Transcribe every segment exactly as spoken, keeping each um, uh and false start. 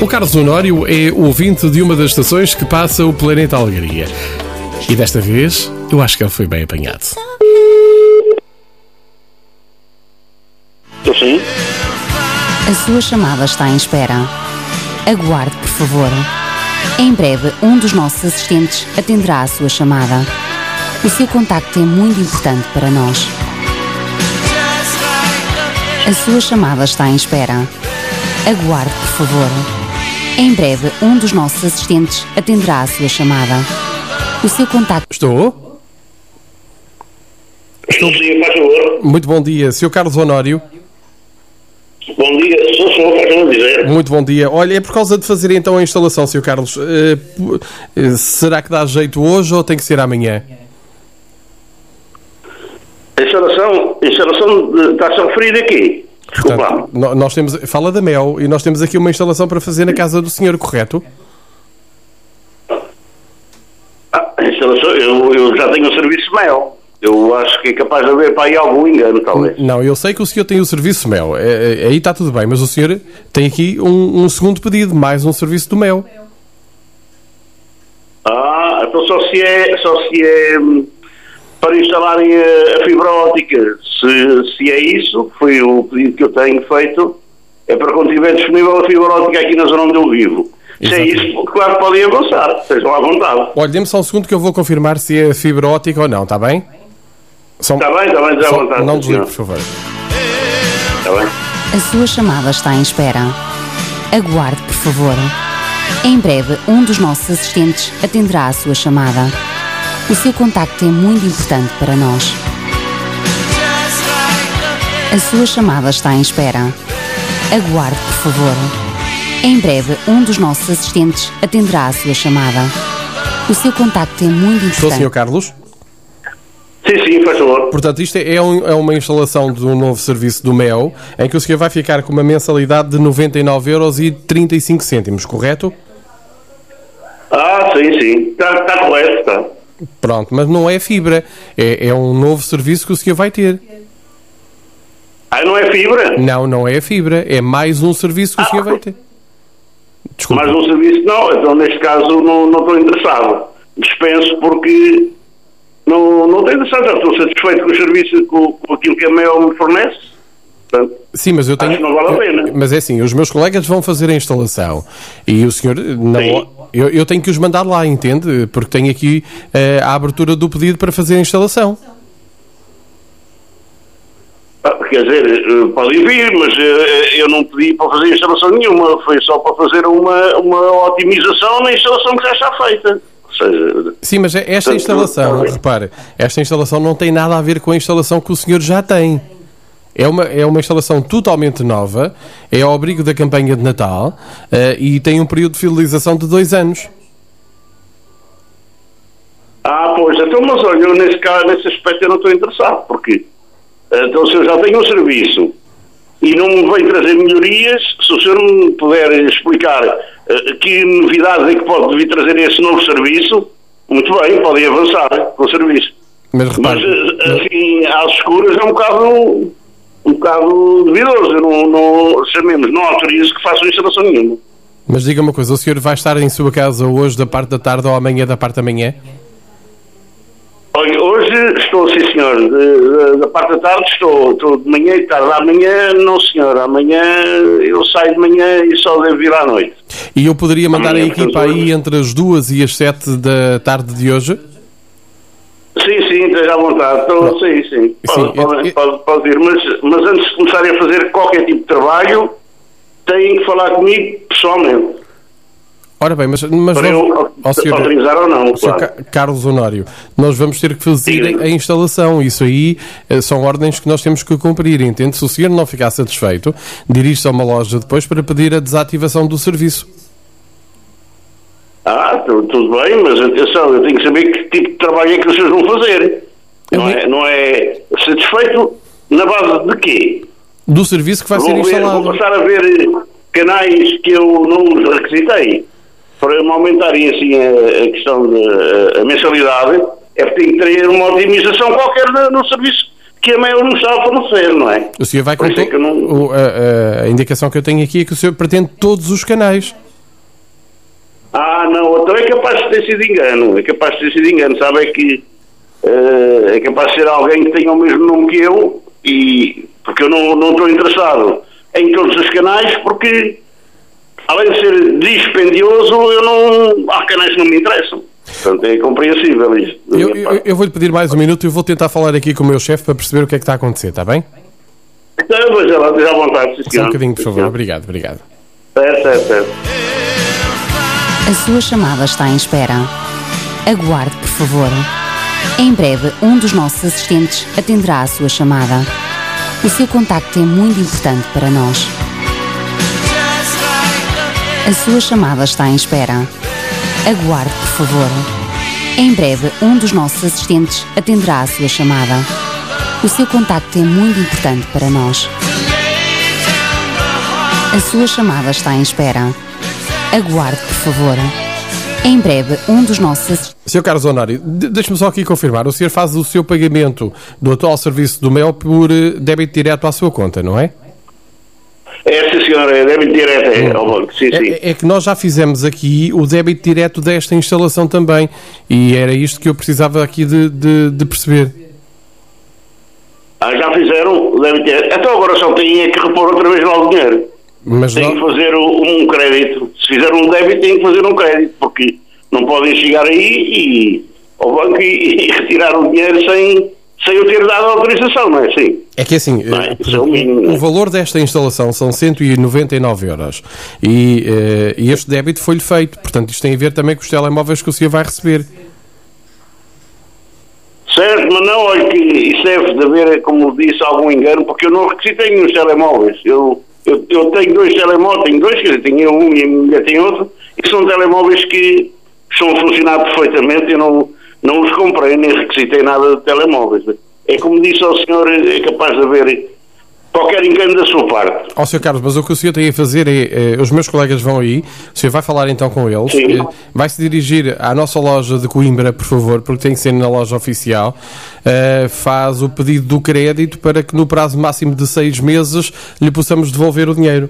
O Carlos Honório é ouvinte de uma das estações que passa o Planeta Alegria. E desta vez, eu acho que ele foi bem apanhado. Estou sim. A sua chamada está em espera. Aguarde, por favor. Em breve, um dos nossos assistentes atenderá a sua chamada. O seu contacto é muito importante para nós. A sua chamada está em espera. Aguarde, por favor. Em breve, um dos nossos assistentes atenderá a sua chamada. O seu contacto... Estou? Estou sim, faz favor. Muito bom dia, senhor Carlos Honório. Bom dia, sou só, faz favor dizer. Muito bom dia. Olha, é por causa de fazer então a instalação, senhor Carlos. Uh, uh, será que dá jeito hoje ou tem que ser amanhã? A instalação, a instalação está-se a referir aqui. Desculpa. Portanto, no- nós temos, fala da Mel e nós temos aqui uma instalação para fazer na casa do senhor, correto? Ah, a instalação, eu, eu já tenho o serviço Mel. Eu acho que é capaz de haver para aí algum engano, talvez. Não, eu sei que o senhor tem o serviço Mel, é, é, aí está tudo bem, mas o senhor tem aqui um, um segundo pedido, mais um serviço do Mel. Ah, então só se é, só se é hum, para instalarem a, a fibra óptica. Se, se é isso, foi o pedido que eu tenho feito, é para quando tiver disponível a fibra óptica aqui na zona onde eu vivo. Se é Exatamente. isso, claro que podem avançar, estejam à vontade. Olha, dê-me só um segundo que eu vou confirmar se é fibra óptica ou não, está bem? Só, Está bem, está bem, está à só- vontade. não desligue, senhor. por favor. Está bem. A sua chamada está em espera. Aguarde, por favor. Em breve, um dos nossos assistentes atenderá a sua chamada. O seu contacto é muito importante para nós. A sua chamada está em espera. Aguarde, por favor. Em breve, um dos nossos assistentes atenderá a sua chamada. O seu contacto é muito Estou, importante. senhor Carlos? Sim, sim, faz favor. Portanto, isto é, um- é uma instalação de um novo serviço do Mel, em que o senhor vai ficar com uma mensalidade de noventa e nove euros e trinta e cinco cêntimos, correto? Ah, sim, sim. Está, está correto, está. Pronto, mas não é fibra, é, é um novo serviço que o senhor vai ter. Ah, não é fibra? Não, não é fibra, é mais um serviço que o senhor vai ter. Desculpa. Mais um serviço não, então neste caso não, não estou interessado. Dispenso porque não, não estou interessado, já estou satisfeito com o serviço, com, com aquilo que a Mel me fornece. Portanto, Sim, mas eu tenho. acho que não vale a pena. Mas é assim, os meus colegas vão fazer a instalação e o senhor não. Sim. Eu, eu tenho que os mandar lá, entende? Porque tenho aqui eh, a abertura do pedido para fazer a instalação. ah, quer dizer, eh, podem vir, mas eh, eu não pedi para fazer instalação nenhuma, foi só para fazer uma, uma otimização na instalação que já está feita. Ou seja, Sim, mas esta Portanto, instalação, está bem. repare, esta instalação não tem nada a ver com a instalação que o senhor já tem. É uma, é uma instalação totalmente nova, é ao abrigo da campanha de Natal eh, e tem um período de fidelização de dois anos. ah, pois, então, mas olha, eu nesse, caso, nesse aspecto eu não estou interessado, porque então se eu já tenho um serviço e não me vem trazer melhorias, se o senhor me puder explicar eh, que novidades é que pode vir trazer esse novo serviço, muito bem, podem avançar com o serviço. Mas Mas repare, eh, assim, às escuras é um bocado, um bocado duvidoso, eu não, não, chamemos, não autorizo que façam instalação nenhuma. mas diga uma coisa, o senhor vai estar em sua casa hoje da parte da tarde ou amanhã da parte da manhã? Olha, hoje estou, sim senhor, de- de- da parte da tarde estou, estou de manhã e tarde. Amanhã, não senhor, amanhã eu saio de manhã e só devo vir à noite. E eu poderia mandar a Amanhã, equipa portanto, aí hoje. entre as duas e as sete da tarde de hoje? Sim, sim, esteja à vontade, estou, sim, sim, pode, Sim, pode, eu- pode, pode vir, mas, mas antes de começarem a fazer qualquer tipo de trabalho, têm que falar comigo pessoalmente, Ora bem, mas, mas para vamos- eu ao senhor- autorizar ou não, O senhor claro. Ca- Carlos Honório, nós vamos ter que fazer Diga. a instalação. Isso aí eh, são ordens que nós temos que cumprir, entende? Se o senhor não ficar satisfeito, dirige-se a uma loja depois para pedir a desativação do serviço. Ah, tu- tudo bem, mas atenção, eu tenho que saber que tipo de trabalho é que os senhores vão fazer. Não Eu- é, não é satisfeito na base de quê? Do serviço que vai ser Vou, ver, vou instalado. passar a ver canais que eu não os requisitei para me aumentarem assim a, a questão da a mensalidade, é porque tem que ter uma otimização qualquer no, no serviço que a Mel não está a fornecer, não é? O senhor vai Por com isso é to- que eu não- o- a, a- a indicação que eu tenho aqui é que o senhor pretende todos os canais. Ah, não, então é capaz de ter sido engano, é capaz de ter sido engano, sabe, é que uh, é capaz de ser alguém que tenha o mesmo nome que eu, e porque eu não, não estou interessado em todos os canais, porque além de ser dispendioso, eu não, há canais que não me interessam. Portanto, é compreensível isto. Eu, eu, eu vou-lhe pedir mais um minuto e vou tentar falar aqui com o meu chefe para perceber o que é que está a acontecer, está bem? Então, veja lá, esteja à vontade. Só um bocadinho, por favor. Obrigado, obrigado. Certo, certo, certo. A sua chamada está em espera. Aguarde, por favor. Em breve, um dos nossos assistentes atenderá a sua chamada. O seu contacto é muito importante para nós. A sua chamada está em espera. Aguarde, por favor. Em breve, um dos nossos assistentes atenderá a sua chamada. O seu contacto é muito importante para nós. A sua chamada está em espera. Aguarde, por favor. Em breve, um dos nossos... senhor Carlos Honório, deixe-me só aqui confirmar. O senhor faz o seu pagamento do atual serviço do Mel por débito direto à sua conta, não é? É, sim, senhor, é débito direto, é, ao banco, sim, sim. É, é que nós já fizemos aqui o débito direto desta instalação também, e era isto que eu precisava aqui de, de, de perceber. Ah, já fizeram o débito direto. Então agora só têm é que repor outra vez lá o dinheiro. Mas tem não... que fazer um crédito. Se fizer um débito, tem que fazer um crédito, porque não podem chegar aí e, ao banco e, e retirar o dinheiro sem, sem eu ter dado a autorização, não é assim? É que assim, Não é? exemplo, é o, mínimo, o valor desta instalação são cento e noventa e nove euros e, uh, e este débito foi-lhe feito, portanto isto tem a ver também com os telemóveis que o senhor vai receber. Certo, mas não, olha que isso deve de haver, como disse, algum engano, porque eu não requisitei nenhum telemóveis. Eu, eu, eu tenho dois telemóveis, tenho dois, quer dizer, tenho um e a minha mulher tem outro, e são telemóveis que estão a funcionar perfeitamente. Eu não, não os comprei, nem requisitei nada de telemóveis. É como disse ao senhor, é capaz de haver qualquer engano da sua parte. Ó senhor Carlos, mas o que o senhor tem a fazer é, é, os meus colegas vão aí, o senhor vai falar então com eles, é, vai-se dirigir à nossa loja de Coimbra, por favor, porque tem que ser na loja oficial, é, faz o pedido do crédito para que no prazo máximo de seis meses lhe possamos devolver o dinheiro.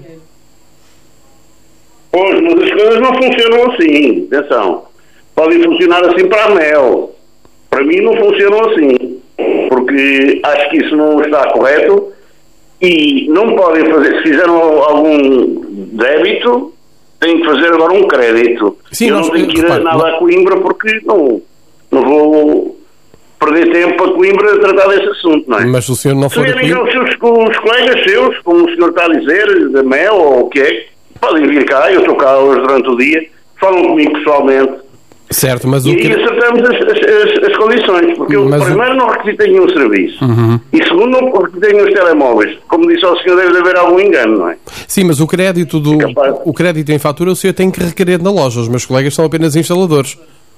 Pois, mas as coisas não funcionam assim, atenção. Podem funcionar assim para a Mel. Para mim não funcionam assim, porque acho que isso não está correto. E não podem fazer, se fizeram algum débito, têm que fazer agora um crédito. Sim, eu nós, não tenho que ir repare, nada não... a Coimbra porque não, não vou perder tempo a Coimbra a tratar desse assunto, não é? Mas o senhor não se for a vierem Coimbra... os, os colegas seus, como o senhor está a dizer, da Mel ou o que é, podem vir cá, eu estou cá hoje durante o dia, falam comigo pessoalmente. Certo, mas o e que... aí acertamos as, as, as condições, porque eu mas primeiro o... não requisitei nenhum serviço, uhum. e segundo não requisitei nenhum telemóveis. Como disse ao senhor, deve haver algum engano, não é? Sim, mas o crédito do é o crédito em fatura o senhor tem que requerer na loja, os meus colegas são apenas instaladores.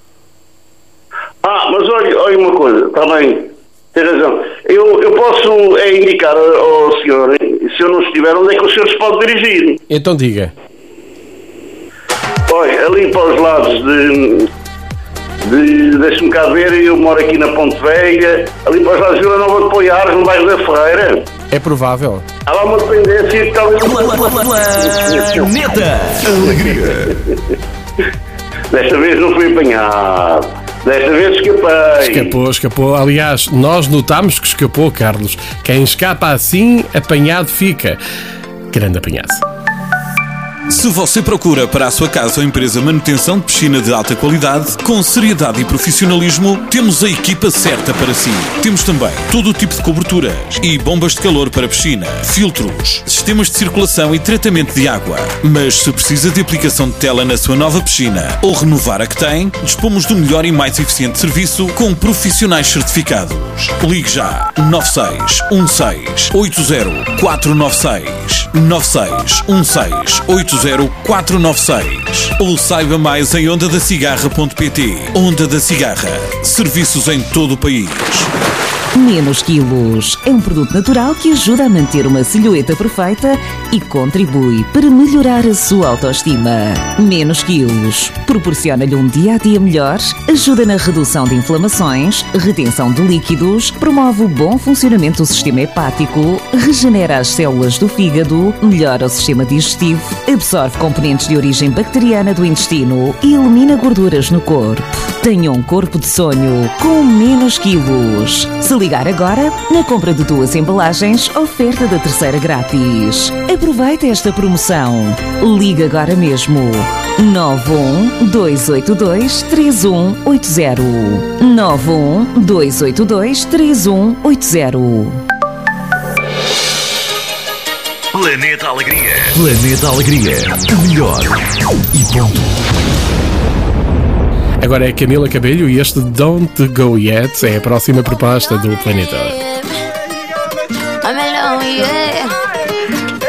Ah, mas olha, olha uma coisa, está bem, tem razão. Eu, eu posso é, indicar ao senhor, se eu não estiver, onde é que o senhor se pode dirigir? Então diga. Olha, ali para os lados de... de deixa-me cá ver, eu moro aqui na Ponte Veiga, ali para os lados de Vila Nova de Poiares, no bairro da Ferreira. É provável. Há lá uma dependência que talvez... Planeta Alegria. Desta vez não fui apanhado. Desta vez escapei. Escapou, escapou. Aliás, nós notámos que escapou, Carlos. Quem escapa assim, apanhado fica. Grande apanhado. Se você procura para a sua casa ou empresa manutenção de piscina de alta qualidade, com seriedade e profissionalismo, temos a equipa certa para si. Temos também todo o tipo de coberturas e bombas de calor para piscina, filtros, sistemas de circulação e tratamento de água. Mas se precisa de aplicação de tela na sua nova piscina ou renovar a que tem, dispomos do melhor e mais eficiente serviço com profissionais certificados. Ligue já nove seis um seis oito zero quatro nove seis nove seis um seis oito zero quatro nove seis ou saiba mais em onda da cigarra ponto pt. Onda da Cigarra. Serviços em todo o país. Menos Quilos é um produto natural que ajuda a manter uma silhueta perfeita e contribui para melhorar a sua autoestima. Menos Quilos proporciona-lhe um dia-a-dia melhor, ajuda na redução de inflamações, retenção de líquidos, promove o bom funcionamento do sistema hepático, regenera as células do fígado, melhora o sistema digestivo, absorve componentes de origem bacteriana do intestino e elimina gorduras no corpo. Tenha um corpo de sonho com Menos Quilos. Se ligar agora, na compra de duas embalagens, oferta da terceira grátis. Aproveite esta promoção. Ligue agora mesmo. nove um dois oito dois três um oito zero. nove um dois oito dois três um oito zero. Planeta Alegria. Planeta Alegria. O melhor. E ponto. Agora é Camila Cabello e este Don't Go Yet é a próxima proposta do Planeta.